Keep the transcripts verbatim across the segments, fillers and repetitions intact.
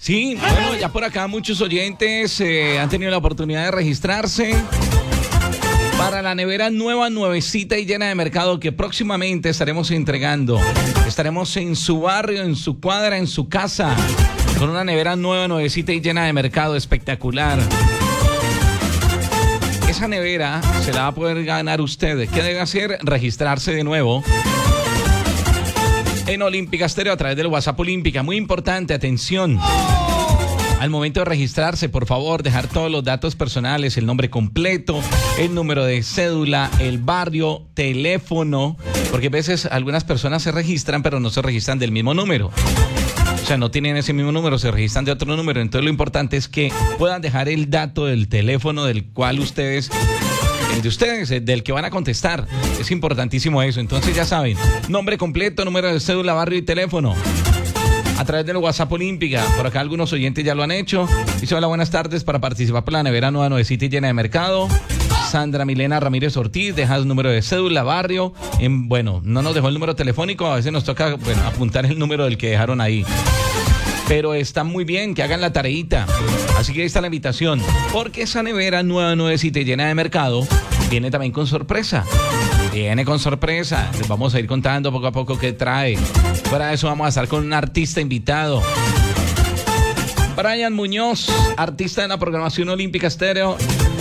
Sí, bueno, ya por acá muchos oyentes eh, han tenido la oportunidad de registrarse para la nevera nueva, nuevecita y llena de mercado que próximamente estaremos entregando. Estaremos en su barrio, en su cuadra, en su casa, con una nevera nueva, nuevecita y llena de mercado espectacular. Esa nevera se la va a poder ganar usted. ¿Qué debe hacer? Registrarse de nuevo en Olímpica Estéreo a través del WhatsApp Olímpica. Muy importante, atención. Al momento de registrarse, por favor, dejar todos los datos personales, el nombre completo, el número de cédula, el barrio, teléfono, porque a veces algunas personas se registran, pero no se registran del mismo número. O sea, no tienen ese mismo número, se registran de otro número. Entonces lo importante es que puedan dejar el dato del teléfono del cual ustedes, el de ustedes, el del que van a contestar. Es importantísimo eso. Entonces ya saben, nombre completo, número de cédula, barrio y teléfono. A través del WhatsApp Olímpica. Por acá algunos oyentes ya lo han hecho. Dice: hola, buenas tardes. Para participar por la nevera nueva, nuevecita y llena de mercado. Sandra Milena Ramírez Ortiz, deja el número de cédula, barrio. En, bueno, no nos dejó el número telefónico. A veces nos toca, bueno, apuntar el número del que dejaron ahí. Pero está muy bien que hagan la tareita. Así que ahí está la invitación. Porque esa nevera nueva, nuevecita y llena de mercado viene también con sorpresa. Viene con sorpresa. Les vamos a ir contando poco a poco qué trae. Para eso vamos a estar con un artista invitado. Brian Muñoz, artista de la programación Olímpica Estéreo.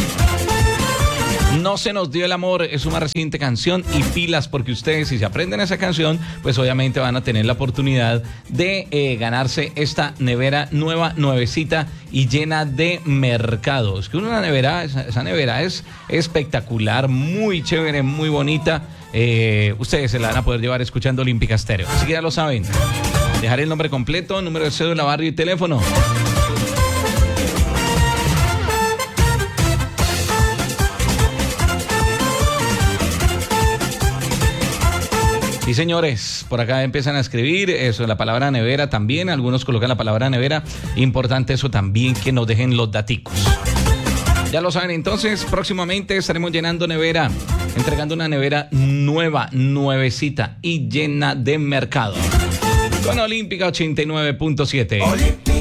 No se nos dio el amor, es una reciente canción y pilas, porque ustedes, si se aprenden esa canción, pues obviamente van a tener la oportunidad de eh, ganarse esta nevera nueva, nuevecita y llena de mercado. Es que una nevera, esa, esa nevera es espectacular, muy chévere, muy bonita. Eh, ustedes se la van a poder llevar escuchando Olímpica Estéreo. Así que ya lo saben. Dejaré el nombre completo, número de cédula, barrio y teléfono. Sí, señores, por acá empiezan a escribir eso, la palabra nevera también, algunos colocan la palabra nevera, importante eso también, que nos dejen los daticos. Ya lo saben, entonces, próximamente estaremos llenando nevera, entregando una nevera nueva, nuevecita y llena de mercado. Con Olímpica ochenta y nueve punto siete.